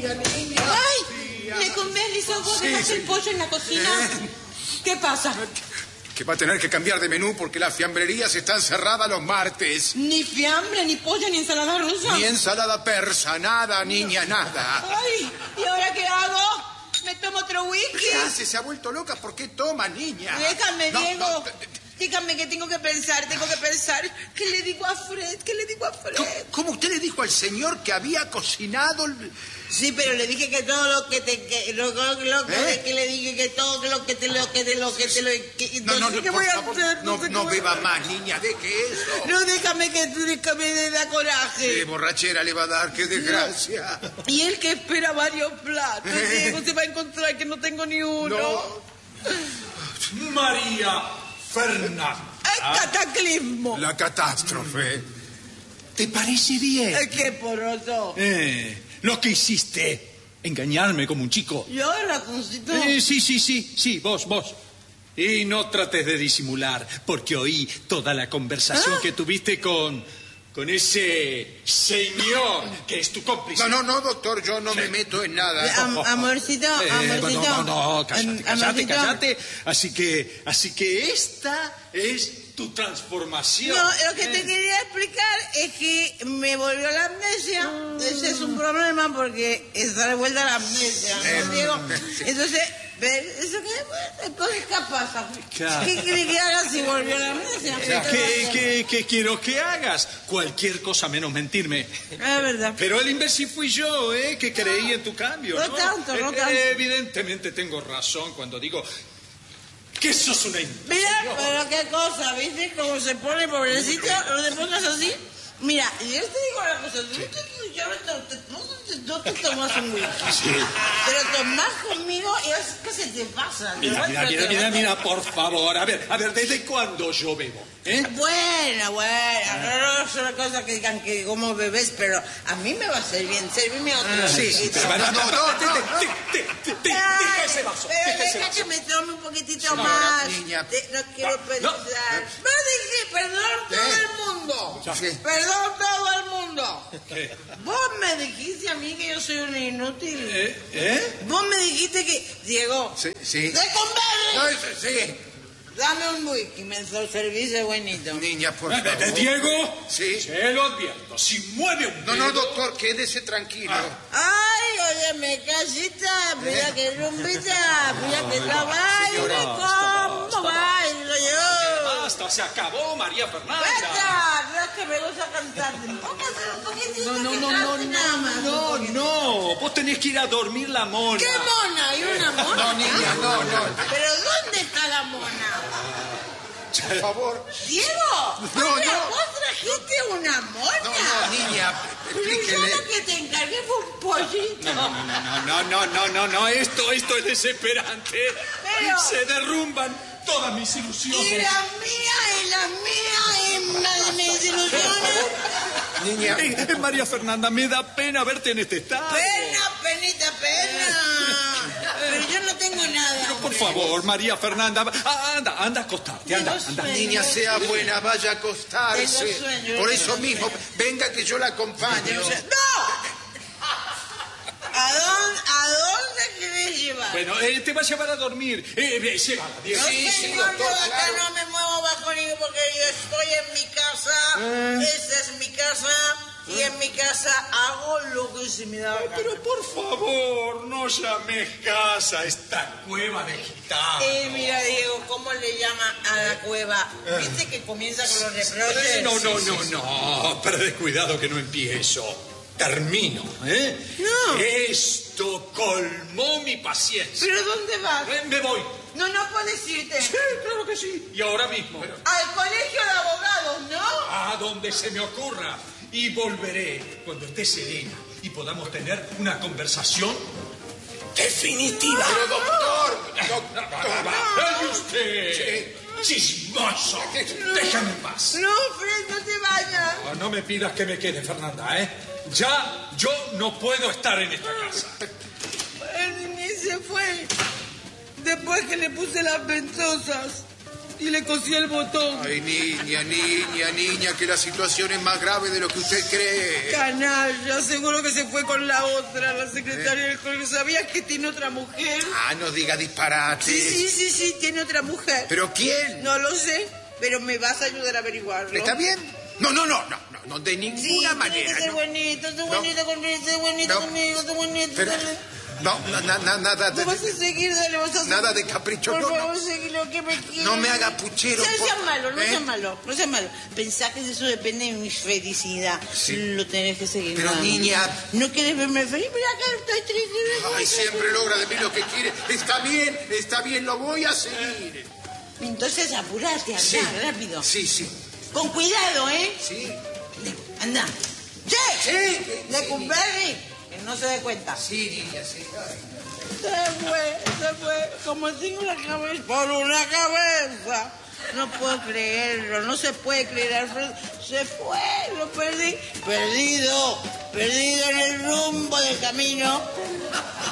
Tía, niña. ¡Ay! Tía. ¿Le comés vos dejaste el pollo en la cocina? ¿Qué pasa? Que va a tener que cambiar de menú porque las fiambrerías están cerradas los martes. Ni fiambre, ni pollo, ni ensalada rusa. Ni ensalada persa, nada, niña, nada. Ay, ¿y ahora qué hago? ¿Me tomo otro whisky? ¿Qué hace? ¿Se ha vuelto loca? ¿Por qué toma, niña? Déjame, No, Diego. no, Dígame que tengo que pensar. ¿Qué le digo a Fred? ¿Cómo usted le dijo al señor que había cocinado el... Sí, pero le dije que todo lo que te... Que le dije que todo lo que te lo... No, ¿qué por voy a favor, hacer? no beba más, niña, deje eso. No, déjame de da coraje. Qué borrachera le va a dar, qué desgracia. Y él que espera varios platos, Diego, se va a encontrar que no tengo ni uno. No. María Fernanda. ¡Ay, cataclismo! La catástrofe. ¿Te parece bien? ¿Qué poroto? Lo que hiciste, engañarme como un chico. ¿Yo, ratoncito? Sí, vos. Y no trates de disimular, porque oí toda la conversación que tuviste con ese señor que es tu cómplice. No, doctor, yo no me meto en nada. Amorcito. No, cállate. Así que esta es tu transformación. No, lo que te quería explicar es que me volvió la amnesia. Ese es un problema porque está de vuelta la amnesia, ¿no, Diego? Entonces, ¿eso qué pasa? Claro. ¿Qué quiere que haga si volvió la amnesia? ¿Qué quiero que hagas? Cualquier cosa menos mentirme. Es verdad. Pero el imbécil fui yo, que creí en tu cambio, ¿no? No tanto. Evidentemente tengo razón cuando digo que sos una imbécil. Mira, pero qué cosa, ¿viste? Cómo se pone, pobrecito, no te pongas así. Mira, y yo te digo una cosa, no te tomas un whisky, pero tomás conmigo y es que se te pasa. Mira, por favor. A ver, ¿desde cuándo yo bebo? Bueno, no es una cosa que digan que como bebés, pero a mí me va a hacer bien, servirme otro. Sí, pero deja ese vaso. Deja que me tome un poquitito más. Niña. No quiero pensar. No dije, perdón todo el mundo. Perdón todo el mundo. ¿Qué? Vos me dijiste a mí que yo soy una inútil. Vos me dijiste que... Diego. Sí. ¡De comer! Sí. Dame un whisky, me lo serviste buenito. Niña, por favor. ¿Diego? Sí. Se lo advierto. Si mueve un dedo... No, doctor, quédese tranquilo. Ay, óyeme, casita, mira que rumbita, mira que baile, cómo bailo yo. Basta, se acabó, María Fernanda. Basta, no es que me gusta cantar. Póngase un poquitito. No, vos tenés que ir a dormir la mona. ¿Qué mona? ¿Hay una mona? No, niña, no. ¿Pero dónde está la mona? Por favor. Diego, No. ¿vos trajiste una mona? No, niña, explíquele. Yo lo que te encargué fue un pollito. No, esto es desesperante. Pero... Se derrumban todas mis ilusiones. Y la mis ilusiones. Niña. María Fernanda, me da pena verte en este estado. Pena. Pero yo no tengo nada. Pero por favor, María Fernanda, anda a acostarte, anda. Niña, sea buena, vaya a acostarse. Tengo sueño, Por eso mismo, venga que yo la acompaño. ¡No! ¿A dónde querés llevar? Bueno, te va a llevar a dormir. Llévala, Diego. Sí, Señor, doctor, yo acá claro. no me muevo bajo ningún porque yo estoy en mi casa. Esta es mi casa. Y en mi casa hago lo que se me da la gana. Pero por favor, no llames casa a esta cueva de gitanos. Mira, Diego, ¿cómo le llama a la cueva? ¿Viste que comienza con los reproches? No, pero descuidado que no empiezo. Termino, No. Esto colmó mi paciencia. ¿Pero dónde vas? Me voy. No puedes irte. Sí, claro que sí. Y ahora mismo. Al colegio de abogados, ¿no? A donde se me ocurra. Y volveré cuando esté serena y podamos tener una conversación definitiva. Pero doctor. ¡Ay, usted! ¡Chismoso! Déjame en paz. No, Fred, no te vayas. No me pidas que me quede, Fernanda, Ya yo no puedo estar en esta casa. El niño se fue. Después que le puse las ventosas. y le cosí el botón. Ay, niña, que la situación es más grave de lo que usted cree. Canalla, seguro que se fue con la otra, la secretaria del colegio. ¿Sabías que tiene otra mujer? Ah, no diga disparate. Sí, tiene otra mujer. ¿Pero quién? No lo sé, pero me vas a ayudar a averiguarlo. ¿Está bien? No, de ninguna manera. Tiene que ser bonito conmigo, sé bonito. Pero, nada de... ¿No vas a seguir? Dale, vas a seguir. Nada de capricho. Por favor, seguí lo que me quieras. No me haga puchero. No seas malo. Pensá que eso depende de mi felicidad. Sí. Lo tenés que seguir. Pero, niña... ¿No querés verme feliz? Mira acá, estoy triste. Ay, siempre logra de mí lo que quiere. Está bien, lo voy a seguir. Entonces apurate, andá, rápido. Sí. Con cuidado, ¿eh? Sí. Anda. ¡Che! Sí. Lecumberri, que no se dé cuenta. Sí, niña, sí. Se fue. Como tengo la cabeza. Por una cabeza. No puedo creerlo, no se puede creer, Alfredo. Se fue, lo perdí. Perdido en el rumbo del camino.